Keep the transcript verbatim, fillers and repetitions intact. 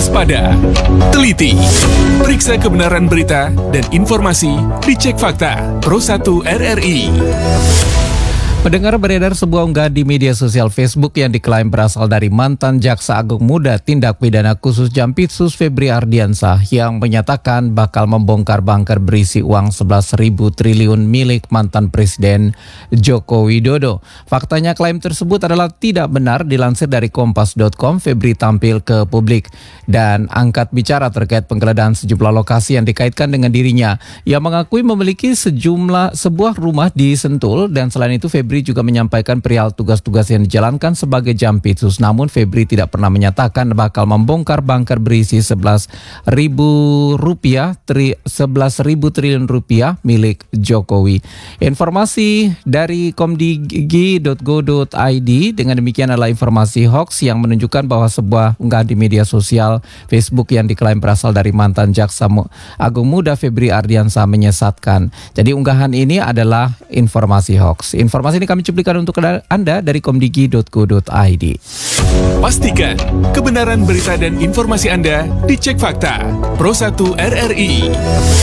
Waspada, teliti, periksa kebenaran berita dan informasi, dicek fakta. Pro satu R R I. Mendengar beredar sebuah unggahan di media sosial Facebook yang diklaim berasal dari mantan Jaksa Agung Muda Tindak Pidana Khusus Jampitsus Febri Ardiansah yang menyatakan bakal membongkar bunker berisi uang sebelas ribu triliun milik mantan Presiden Joko Widodo. Faktanya klaim tersebut adalah tidak benar. Dilansir dari kompas dot com, Febri tampil ke publik dan angkat bicara terkait penggeledahan sejumlah lokasi yang dikaitkan dengan dirinya. Ia mengakui memiliki sejumlah sebuah rumah di Sentul dan selain itu Febri juga menyampaikan perihal tugas-tugas yang dijalankan sebagai Jampitsus. Namun Febri tidak pernah menyatakan bakal membongkar bunker berisi sebelas ribu rupiah, tri, sebelas ribu triliun rupiah milik Jokowi. Informasi dari komdigi dot go dot i d dengan demikian adalah informasi hoax yang menunjukkan bahwa sebuah unggahan di media sosial Facebook yang diklaim berasal dari mantan Jaksa Agung Muda Febri Ardiansah menyesatkan. Jadi unggahan ini adalah informasi hoax. Informasi ini kami cuplikan untuk Anda dari komdigi dot go dot i d. Pastikan kebenaran berita dan informasi Anda dicek fakta. Pro satu R R I.